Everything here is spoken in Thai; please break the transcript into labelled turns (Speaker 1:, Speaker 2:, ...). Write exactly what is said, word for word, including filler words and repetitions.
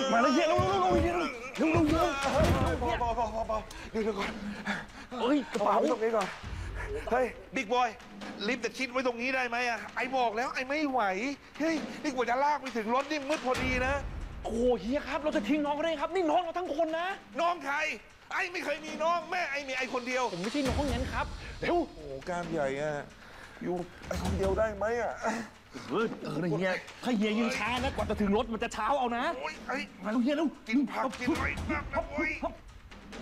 Speaker 1: มาแล้วเฮียเร็วเร็วเร็วเฮียเร็วเร็วเร็วเร็วพอพอพอพอพอเดี๋ยวเดี๋ยวก่อนเฮ้ยกระเป๋าตรงนี้ก่อนเฮ้ยบิ๊กบอยลิฟต์แต่ชิดไว้ตรงนี้ได้ไหมอะไอ้บอกแล้วไอ้ไม่ไหวเฮ้ยนี่กว่าจะลากไปถึงรถนี่มืดพอดีนะโอ้เฮียครับเราจะทิ้งน้องได้ครับนี่น้องเราทั้งคนนะน้องใครไอ้ไม่เคยมีน้องแม่ไอ้มีไอ้คนเดียวผมไม่ใช่น้องงั้นครับเร็วโอ้การใหญ่อะอยู่ไอ้คนเดียวได้ไหมอะเออเออเฮียถ้าเฮียยืนช้านะกว่าจะถึงรถมันจะเช้าเอานะโอ้ยไอ้มาเร็วเฮียเร็ว
Speaker 2: กินผักกินอะไรมากนะโว้ย